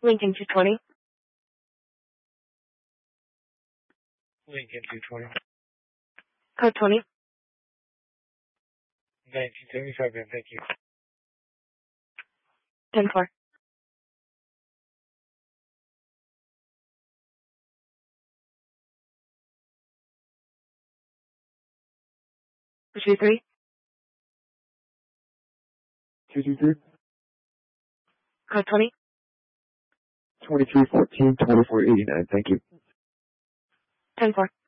Lincoln 220. Lincoln 220. Code 20. 1975, thank you. 10-4. Pursuit 3. 223. Code 20. 2314, 2489, thank you. 10-4.